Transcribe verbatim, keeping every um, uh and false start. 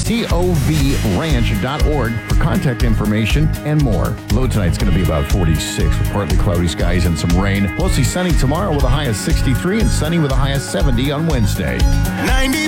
cov ranch dot org for contact information and more. Low tonight's going to be about forty-six with partly cloudy skies and some rain. Mostly sunny tomorrow with a high of sixty-three and sunny with a high of seventy on Wednesday. ninety